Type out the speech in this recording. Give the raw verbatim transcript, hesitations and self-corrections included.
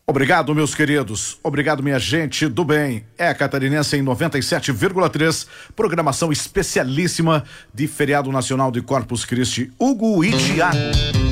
Obrigado, meus queridos. Obrigado, minha gente do bem. É a Catarinense em noventa e sete vírgula três. Programação especialíssima de feriado nacional de Corpus Christi. Hugo e Thiago.